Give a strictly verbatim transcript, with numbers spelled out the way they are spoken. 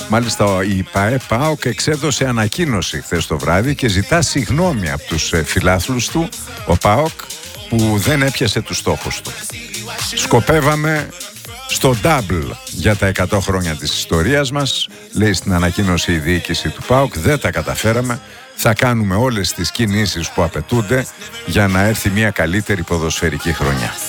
Μάλιστα η ΠΑΕ-ΠΑΟΚ εξέδωσε ανακοίνωση χθες το βράδυ και ζητά συγγνώμη από τους φιλάθλους του, ο ΠΑΟΚ, που δεν έπιασε τους στόχους του. Σκοπεύαμε στο double για τα εκατό χρόνια της ιστορίας μας, λέει στην ανακοίνωση η διοίκηση του ΠΑΟΚ. Δεν τα καταφέραμε. Θα κάνουμε όλες τις κινήσεις που απαιτούνται για να έρθει μια καλύτερη ποδοσφαιρική χρονιά.